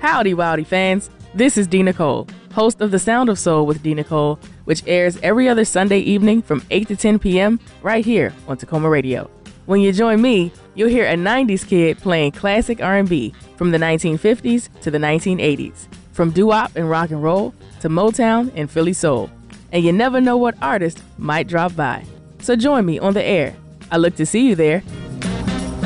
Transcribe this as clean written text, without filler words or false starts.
Howdy, Wowdy fans. This is Dee Nicole, host of The Sound of Soul with Dee Nicole, which airs every other Sunday evening from 8 to 10 p.m. right here on Tacoma Radio. When you join me, you'll hear a 90s kid playing classic R&B from the 1950s to the 1980s, from doo-wop and rock and roll to Motown and Philly soul. And you never know what artist might drop by. So join me on the air. I look to see you there.